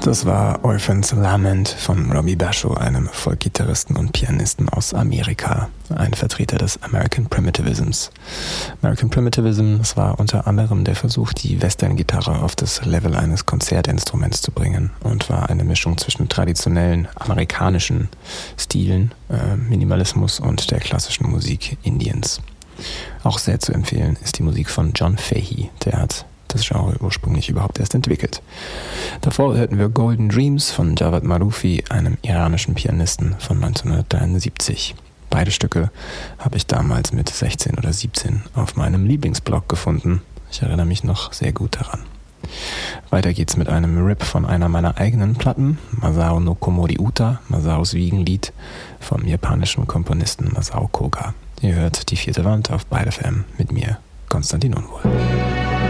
Das war Orphan's Lament von Robbie Basho, einem Folkgitarristen und Pianisten aus Amerika, ein Vertreter des American Primitivisms. American Primitivism, das war unter anderem der Versuch, die Western-Gitarre auf das Level eines Konzertinstruments zu bringen und war eine Mischung zwischen traditionellen amerikanischen Stilen, Minimalismus und der klassischen Musik Indiens. Auch sehr zu empfehlen ist die Musik von John Fahey, der hat das Genre ursprünglich überhaupt erst entwickelt. Davor hörten wir Golden Dreams von Javad Marufi, einem iranischen Pianisten von 1973. Beide Stücke habe ich damals mit 16 oder 17 auf meinem Lieblingsblog gefunden. Ich erinnere mich noch sehr gut daran. Weiter geht's mit einem Rip von einer meiner eigenen Platten, Masao no Komori Uta, Masaos Wiegenlied, vom japanischen Komponisten Masao Koga. Ihr hört die vierte Wand auf Byte FM mit mir, Konstantin Unwohl.